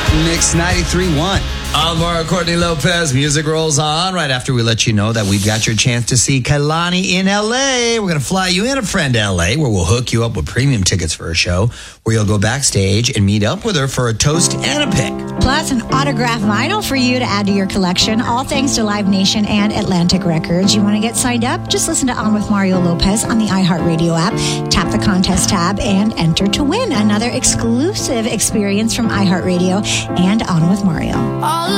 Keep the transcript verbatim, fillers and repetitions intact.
Mix ninety-three point one. Alvaro Courtney Lopez. Music rolls on right after we let you know that we've got your chance to see Kehlani in L A. We're going to fly you in a friend to L A, where we'll hook you up with premium tickets for a show, where you'll go backstage and meet up with her for a toast and a pic. Plus, an autographed vinyl for you to add to your collection, all thanks to Live Nation and Atlantic Records. You want to get signed up? Just listen to On with Mario Lopez on the iHeartRadio app. Tap the contest tab and enter to win another exclusive experience from iHeartRadio and On with Mario. All